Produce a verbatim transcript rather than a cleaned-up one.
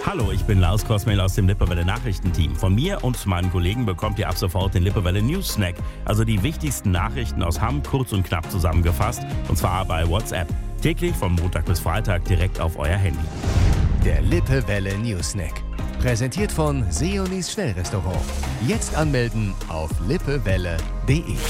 Hallo, ich bin Lars Kosmel aus dem Lippewelle Nachrichtenteam. Von mir und meinen Kollegen bekommt ihr ab sofort den Lippewelle News Snack, also die wichtigsten Nachrichten aus Hamm kurz und knapp zusammengefasst, und zwar bei WhatsApp. Täglich von Montag bis Freitag direkt auf euer Handy. Der Lippewelle News Snack. Präsentiert von Seonis Schnellrestaurant. Jetzt anmelden auf lippewelle punkt de.